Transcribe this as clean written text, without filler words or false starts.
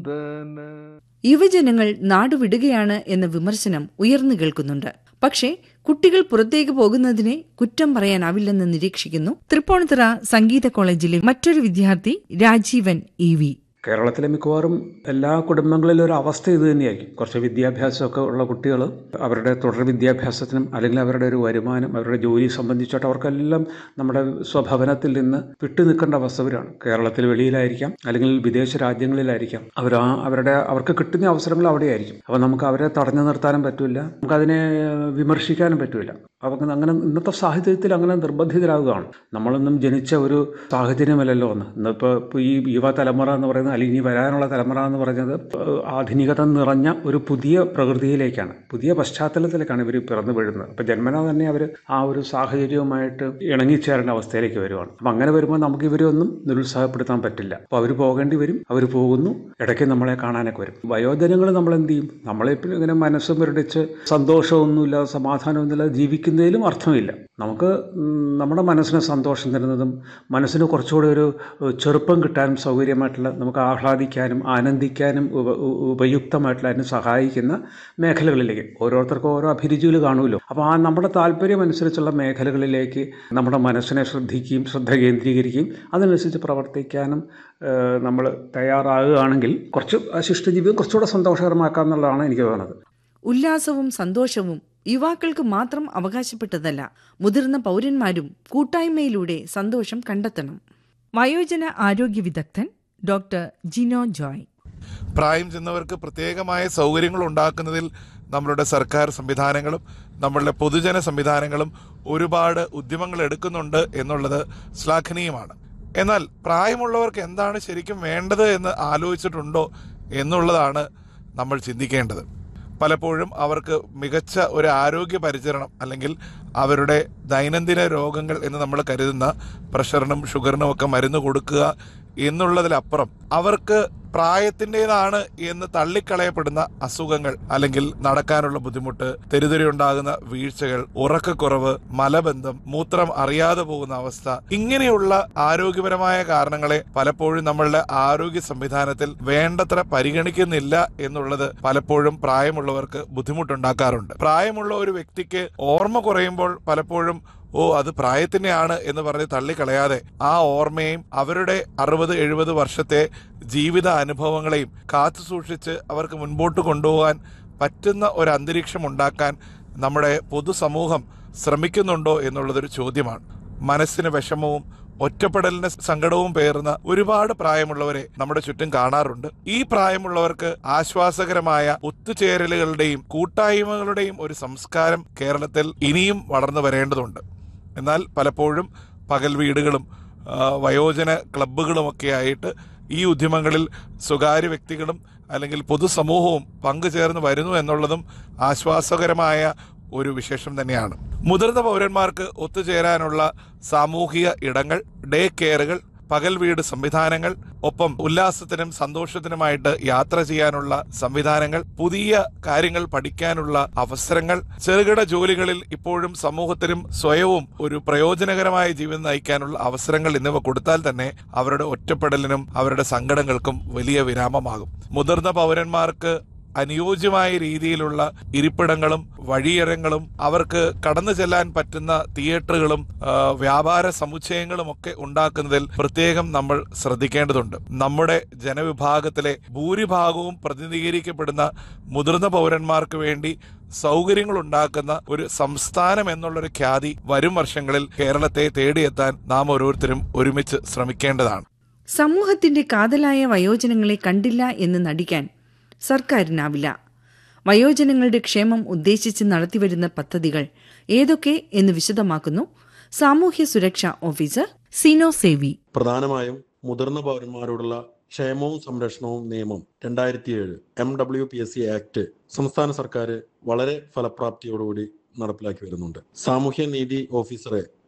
യുവജനങ്ങൾ നാടുവിടുകയാണ് എന്ന വിമർശനം ഉയർന്നു കേൾക്കുന്നുണ്ട്. പക്ഷേ കുട്ടികൾ പുറത്തേക്ക് പോകുന്നതിനെ കുറ്റം പറയാനാവില്ലെന്ന് നിരീക്ഷിക്കുന്നു തൃപ്പൂണിത്തുറ സംഗീത കോളേജിലെ മറ്റൊരു വിദ്യാർത്ഥി രാജീവൻ EV. കേരളത്തിലെ മിക്കവാറും എല്ലാ കുടുംബങ്ങളിലും ഒരു അവസ്ഥ ഇത് തന്നെയായിരിക്കും. കുറച്ച് വിദ്യാഭ്യാസമൊക്കെ ഉള്ള കുട്ടികൾ അവരുടെ തുടർ വിദ്യാഭ്യാസത്തിനും അല്ലെങ്കിൽ അവരുടെ ഒരു വരുമാനം, അവരുടെ ജോലി സംബന്ധിച്ചിട്ട് അവർക്കെല്ലാം നമ്മുടെ സ്വഭവനത്തിൽ നിന്ന് വിട്ടു നിൽക്കേണ്ട അവസ്ഥ വരാണ്. കേരളത്തിൽ വെളിയിലായിരിക്കാം അല്ലെങ്കിൽ വിദേശ രാജ്യങ്ങളിലായിരിക്കാം. അവർക്ക് കിട്ടുന്ന അവസരങ്ങൾ അവിടെയായിരിക്കും. അപ്പോൾ നമുക്ക് അവരെ തടഞ്ഞു നിർത്താനും പറ്റില്ല, നമുക്കതിനെ വിമർശിക്കാനും പറ്റില്ല. അവർക്ക് അങ്ങനെ ഇന്നത്തെ സാഹചര്യത്തിൽ അങ്ങനെ നിർബന്ധിതരാകുകയാണ്. നമ്മളൊന്നും ജനിച്ച ഒരു സാഹചര്യമല്ലല്ലോ ഇന്നിപ്പോൾ ഈ യുവതലമുറ എന്ന് പറയുന്നത്, അല്ലെങ്കിൽ ഇനി വരാനുള്ള തലമുറ എന്ന് പറയുന്നത് ആധുനികത നിറഞ്ഞ ഒരു പുതിയ പ്രകൃതിയിലേക്കാണ്, പുതിയ പശ്ചാത്തലത്തിലേക്കാണ് ഇവർ പിറന്നു വീഴുന്നത്. അപ്പം ജന്മനാ തന്നെ അവർ ആ ഒരു സാഹചര്യവുമായിട്ട് ഇണങ്ങിച്ചേരേണ്ട അവസ്ഥയിലേക്ക് വരുവാണ്. അപ്പം അങ്ങനെ വരുമ്പോൾ നമുക്ക് ഇവരൊന്നും നിരുത്സാഹപ്പെടുത്താൻ പറ്റില്ല. അപ്പോൾ അവർ പോകേണ്ടി വരും, അവർ പോകുന്നു, ഇടയ്ക്ക് നമ്മളെ കാണാനൊക്കെ വരും. വയോജനങ്ങൾ നമ്മൾ എന്ത് ചെയ്യും? നമ്മളെപ്പോഴും ഇങ്ങനെ മനസ്സ് മുരടിച്ച് സന്തോഷമൊന്നുമില്ല, സമാധാനമൊന്നുമില്ല ജീവിക്കുന്നതിലും അർത്ഥമില്ല. നമുക്ക് നമ്മുടെ മനസ്സിന് സന്തോഷം തരുന്നതും മനസ്സിന് കുറച്ചുകൂടി ഒരു ചെറുപ്പം കിട്ടാനും സൗകര്യമായിട്ടുള്ള, നമുക്ക് ആഹ്ലാദിക്കാനും ആനന്ദിക്കാനും ഉപയുക്തമായിട്ടുള്ള അതിന് സഹായിക്കുന്ന മേഖലകളിലേക്ക് ഓരോരുത്തർക്കും ഓരോ അഭിരുചികൾ കാണുമല്ലോ. അപ്പോൾ ആ നമ്മുടെ താല്പര്യം അനുസരിച്ചുള്ള മേഖലകളിലേക്ക് നമ്മുടെ മനസ്സിനെ ശ്രദ്ധ കേന്ദ്രീകരിക്കുകയും അതിനനുസരിച്ച് പ്രവർത്തിക്കാനും നമ്മൾ തയ്യാറാകുകയാണെങ്കിൽ കുറച്ച് ശിഷ്ടജീവിതം കുറച്ചുകൂടെ സന്തോഷകരമാക്കാം എന്നുള്ളതാണ് എനിക്ക് തോന്നുന്നത്. ഉല്ലാസവും സന്തോഷവും യുവാക്കൾക്ക് മാത്രം അവകാശപ്പെട്ടതല്ല. മുതിർന്ന പൗരന്മാരും കൂട്ടായ്മയിലൂടെ സന്തോഷം കണ്ടെത്തണം. വയോജന ആരോഗ്യ വിദഗ്ധൻ ഡോക്ടർ ജിനോ ജോയ്. പ്രായം ചെന്നവർക്ക് പ്രത്യേകമായ സൗകര്യങ്ങൾ ഉണ്ടാക്കുന്നതിൽ നമ്മളുടെ സർക്കാർ സംവിധാനങ്ങളും നമ്മളുടെ പൊതുജന സംവിധാനങ്ങളും ഒരുപാട് ഉദ്യമങ്ങൾ എടുക്കുന്നുണ്ട് എന്നുള്ളത് ശ്ലാഘനീയമാണ്. എന്നാൽ പ്രായമുള്ളവർക്ക് എന്താണ് ശരിക്കും വേണ്ടത് എന്ന് ആലോചിച്ചിട്ടുണ്ടോ എന്നുള്ളതാണ് നമ്മൾ ചിന്തിക്കേണ്ടത്. പലപ്പോഴും അവർക്ക് മികച്ച ഒരു ആരോഗ്യ പരിചരണം അല്ലെങ്കിൽ അവരുടെ ദൈനംദിന രോഗങ്ങൾ എന്ന് നമ്മൾ കരുതുന്ന പ്രഷറിനും ഷുഗറിനും ഒക്കെ മരുന്ന് കൊടുക്കുക എന്നുള്ളതിലപ്പുറം അവർക്ക് പ്രായത്തിൻ്റെതാണ് എന്ന് തള്ളിക്കളയപ്പെടുന്ന അസുഖങ്ങൾ, അല്ലെങ്കിൽ നടക്കാനുള്ള ബുദ്ധിമുട്ട്, തെരുതെരിയുണ്ടാകുന്ന വീഴ്ചകൾ, ഉറക്കക്കുറവ്, മലബന്ധം, മൂത്രം അറിയാതെ പോകുന്ന അവസ്ഥ, ഇങ്ങനെയുള്ള ആരോഗ്യപരമായ കാരണങ്ങളെ പലപ്പോഴും നമ്മളുടെ ആരോഗ്യ സംവിധാനത്തിൽ വേണ്ടത്ര പരിഗണിക്കുന്നില്ല എന്നുള്ളത് പലപ്പോഴും പ്രായമുള്ളവർക്ക് ബുദ്ധിമുട്ടുണ്ടാക്കാറുണ്ട്. പ്രായമുള്ള ഒരു വ്യക്തിക്ക് ഓർമ്മ കുറയുമ്പോൾ പലപ്പോഴും അത് പ്രായത്തിനെയാണ് എന്ന് പറഞ്ഞ് തള്ളിക്കളയാതെ ആ ഓർമ്മയും അവരുടെ 60-70 വർഷത്തെ ജീവിത അനുഭവങ്ങളെയും കാത്തു സൂക്ഷിച്ച് അവർക്ക് മുൻപോട്ട് കൊണ്ടുപോകാൻ പറ്റുന്ന ഒരു അന്തരീക്ഷം ഉണ്ടാക്കാൻ നമ്മുടെ പൊതുസമൂഹം ശ്രമിക്കുന്നുണ്ടോ എന്നുള്ളതൊരു ചോദ്യമാണ്. മനസ്സിന് വിഷമവും ഒറ്റപ്പെടലിന് സങ്കടവും പേറുന്ന ഒരുപാട് പ്രായമുള്ളവരെ നമ്മുടെ ചുറ്റും കാണാറുണ്ട്. ഈ പ്രായമുള്ളവർക്ക് ആശ്വാസകരമായ ഒത്തുചേരലുകളുടെയും കൂട്ടായ്മകളുടെയും ഒരു സംസ്കാരം കേരളത്തിൽ ഇനിയും വളർന്നു വരേണ്ടതുണ്ട്. എന്നാൽ പലപ്പോഴും പകൽ വീടുകളും വയോജന ക്ലബ്ബുകളുമൊക്കെ ആയിട്ട് ഈ ഉദ്യമങ്ങളിൽ സ്വകാര്യ വ്യക്തികളും അല്ലെങ്കിൽ പൊതുസമൂഹവും പങ്കുചേർന്ന് വരുന്നു എന്നുള്ളതും ആശ്വാസകരമായ ഒരു വിശേഷം തന്നെയാണ്. മുതിർന്ന പൗരന്മാർക്ക് ഒത്തുചേരാനുള്ള സാമൂഹിക ഇടങ്ങൾ, ഡേ കെയറുകൾ, പകൽ വീട് സംവിധാനങ്ങൾ, ഒപ്പം ഉല്ലാസത്തിനും സന്തോഷത്തിനുമായിട്ട് യാത്ര ചെയ്യാനുള്ള സംവിധാനങ്ങൾ, പുതിയ കാര്യങ്ങൾ പഠിക്കാനുള്ള അവസരങ്ങൾ, ചെറുകിട ജോലികളിൽ ഇപ്പോഴും സമൂഹത്തിനും സ്വയവും ഒരു പ്രയോജനകരമായ ജീവിതം നയിക്കാനുള്ള അവസരങ്ങൾ എന്നിവ കൊടുത്താൽ തന്നെ അവരുടെ ഒറ്റപ്പെടലിനും അവരുടെ സങ്കടങ്ങൾക്കും വലിയ വിരാമമാകും. മുതിർന്ന പൗരന്മാർക്ക് അനുയോജ്യമായ രീതിയിലുള്ള ഇരിപ്പിടങ്ങളും വഴിയരങ്ങളും അവർക്ക് കടന്നു ചെല്ലാൻ പറ്റുന്ന തിയേറ്ററുകളും വ്യാപാര സമുച്ചയങ്ങളും ഒക്കെ ഉണ്ടാക്കുന്നതിൽ പ്രത്യേകം നമ്മൾ ശ്രദ്ധിക്കേണ്ടതുണ്ട്. നമ്മുടെ ജനവിഭാഗത്തിലെ ഭൂരിഭാഗവും പ്രതിനിധീകരിക്കപ്പെടുന്ന മുതിർന്ന പൗരന്മാർക്ക് വേണ്ടി സൗകര്യങ്ങൾ ഉണ്ടാക്കുന്ന ഒരു സംസ്ഥാനം എന്നുള്ളൊരു ഖ്യാതി വരും വർഷങ്ങളിൽ കേരളത്തെ തേടിയെത്താൻ നാം ഓരോരുത്തരും ഒരുമിച്ച് ശ്രമിക്കേണ്ടതാണ്. സമൂഹത്തിന്റെ കാതലായ വയോജനങ്ങളെ കണ്ടില്ല എന്ന് നടിക്കാൻ സർക്കാരിനാവില്ല. വയോജനങ്ങളുടെ ക്ഷേമം ഉദ്ദേശിച്ച് നടത്തിവരുന്ന പദ്ധതികൾ ഏതൊക്കെ എന്ന് വിശദമാക്കുന്നു സാമൂഹ്യ സുരക്ഷാ ഓഫീസർ സിനോ സേവി. പ്രധാനമായും മുതിർന്ന പൗരന്മാരോടുള്ള ക്ഷേമവും സംരക്ഷണവും നിയമം 2007 MWPSC ആക്ട് സംസ്ഥാന സർക്കാർ വളരെ ഫലപ്രാപ്തിയോടുകൂടി നടപ്പിലാക്കി വരുന്നുണ്ട്. സാമൂഹ്യ നീതി ഓഫീസറെ